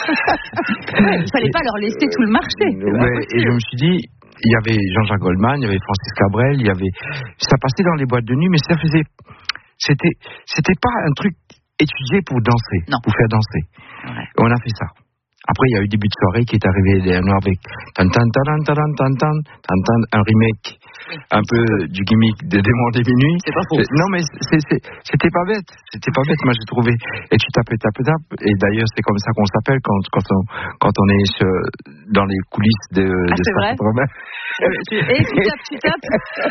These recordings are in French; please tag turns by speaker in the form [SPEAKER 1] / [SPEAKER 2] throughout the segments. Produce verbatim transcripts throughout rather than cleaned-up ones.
[SPEAKER 1] Ouais, il fallait pas leur laisser tout le marché.
[SPEAKER 2] Ouais, et je me suis dit, il y avait Jean-Jacques Goldman, il y avait Francis Cabrel, il y avait, ça passait dans les boîtes de nuit, mais ça faisait, c'était, c'était pas un truc étudié pour danser,
[SPEAKER 1] non.
[SPEAKER 2] pour faire danser.
[SPEAKER 1] Ouais.
[SPEAKER 2] On a fait ça. Après, il y a eu Début de soirée qui est arrivé dernièrement avec tan tan tan tan tan tan tan tan tan, un remake, oui, un peu du gimmick de Démons des minuit.
[SPEAKER 1] C'est pas faux.
[SPEAKER 2] Non, mais c'est, c'est, c'était pas bête. C'était pas bête. Moi, j'ai trouvé. Et tu tapes, tapes, tapes. Et d'ailleurs, c'est comme ça qu'on s'appelle quand, quand on, quand on est sur, dans les coulisses de,
[SPEAKER 1] ah,
[SPEAKER 2] de
[SPEAKER 1] c'est vrai. Et tu tapes, tu tapes.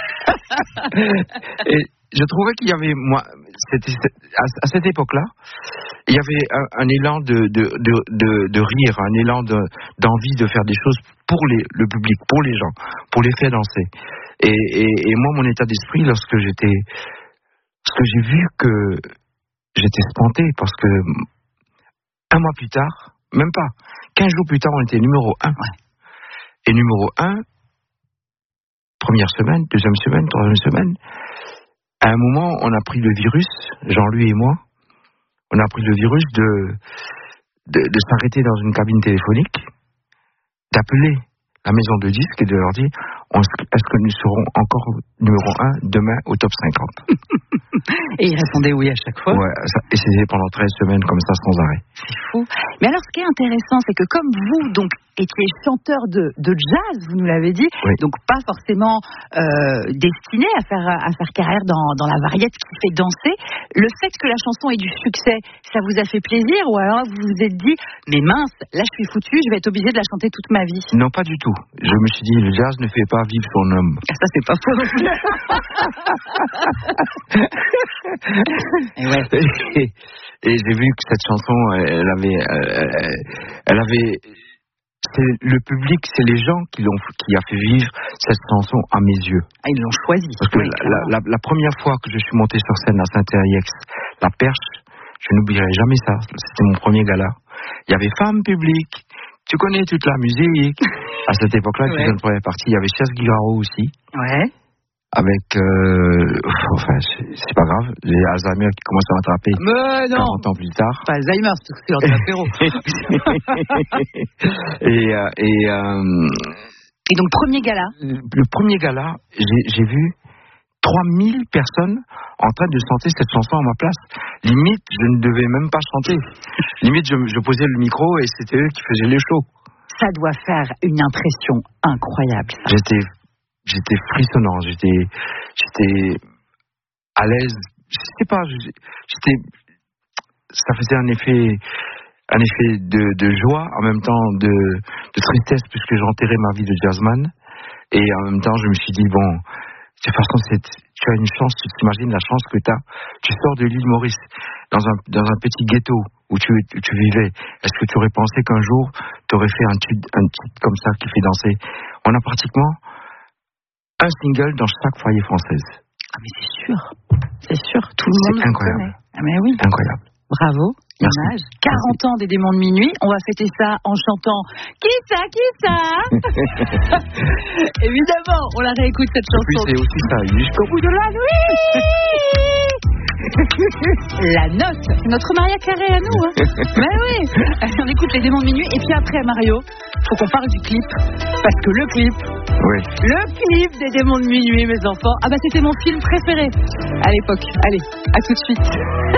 [SPEAKER 2] Et je trouvais qu'il y avait, moi, c'était, à, à cette époque-là, il y avait un, un élan de, de, de, de, de rire, un élan de, d'envie de faire des choses pour les, le public, pour les gens, pour les faire danser. Et, et, et moi, mon état d'esprit, lorsque j'étais, lorsque j'ai vu que j'étais spanté, parce que un mois plus tard, même pas, quinze jours plus tard, on était numéro un. Ouais. Et numéro un, première semaine, deuxième semaine, troisième semaine, à un moment, on a pris le virus, Jean-Louis et moi, on a pris le virus de, de, de s'arrêter dans une cabine téléphonique, d'appeler la maison de disques et de leur dire on, est-ce que nous serons encore numéro un demain au top cinquante.
[SPEAKER 1] Et ils répondaient oui à chaque fois.
[SPEAKER 2] Ouais, ça, et c'était pendant treize semaines comme ça sans arrêt.
[SPEAKER 1] C'est fou. Mais alors ce qui est intéressant, c'est que comme vous donc étiez chanteur de, de jazz, vous nous l'avez dit, oui. Donc pas forcément euh, destiné à faire, à faire carrière dans, dans la variété qui fait danser, le fait que la chanson ait du succès, ça vous a fait plaisir ou alors vous vous êtes dit mais mince, là je suis foutu, je vais être obligé de la chanter toute ma vie?
[SPEAKER 2] Non, pas du tout. Je me suis dit le jazz ne fait pas vivre son homme.
[SPEAKER 1] Ah, ça c'est pas faux.
[SPEAKER 2] et, ouais. et, et j'ai vu que cette chanson, elle avait, elle, elle avait, c'est le public, c'est les gens qui l'ont, qui a fait vivre cette chanson à mes yeux.
[SPEAKER 1] Ah, ils l'ont choisi.
[SPEAKER 2] Parce que
[SPEAKER 1] oui,
[SPEAKER 2] la, la, la première fois que je suis monté sur scène à Saint-Hériex, la Perche, je n'oublierai jamais ça. C'était mon premier gala. Il y avait femmes publiques. Tu connais toute la musique. À cette époque-là, ouais. Une première partie, il y avait Chas Guirao aussi.
[SPEAKER 1] Ouais.
[SPEAKER 2] Avec, euh, enfin, c'est, c'est pas grave, j'ai Alzheimer qui commence à m'attraper.
[SPEAKER 1] Mais non.
[SPEAKER 2] quarante ans plus tard.
[SPEAKER 1] Pas Alzheimer, c'est l'heure de l'apéro.
[SPEAKER 2] et, euh, et, euh,
[SPEAKER 1] et donc, premier gala.
[SPEAKER 2] Le premier gala, j'ai, j'ai vu trois mille personnes en train de chanter cette chanson à ma place. Limite, je ne devais même pas chanter. Limite, je, je posais le micro et c'était eux qui faisaient les shows.
[SPEAKER 1] Ça doit faire une impression incroyable. Ça.
[SPEAKER 2] J'étais, j'étais frissonnant, j'étais, j'étais à l'aise. Je sais pas, j'étais, ça faisait un effet, un effet de, de joie, en même temps de, de tristesse, puisque j'enterrais ma vie de jazzman. Et en même temps, je me suis dit, bon, de toute façon, c'est, tu as une chance, tu t'imagines la chance que tu as. Tu sors de l'île Maurice, dans un, dans un petit ghetto où tu, où tu vivais. Est-ce que tu aurais pensé qu'un jour, tu aurais fait un titre, un titre comme ça qui fait danser? On a pratiquement un single dans chaque foyer française.
[SPEAKER 1] Ah, mais c'est sûr. C'est sûr. Tout le monde
[SPEAKER 2] c'est incroyable.
[SPEAKER 1] Ah, mais oui.
[SPEAKER 2] Incroyable.
[SPEAKER 1] Bravo. Image. quarante ans des Démons de minuit. On va fêter ça en chantant Qui ça, qui ça? Évidemment, on la réécoute cette chanson.
[SPEAKER 2] Et puis c'est aussi ça, jusqu'au bout de la nuit.
[SPEAKER 1] La note, c'est notre Maria Carré à nous. Hein. Mais oui. Allez, on écoute les Démons de minuit. Et puis après, Mario, faut qu'on parle du clip. Parce que le clip,
[SPEAKER 2] oui.
[SPEAKER 1] Le clip des Démons de minuit, mes enfants. Ah bah c'était mon film préféré à l'époque. Allez, à tout de suite.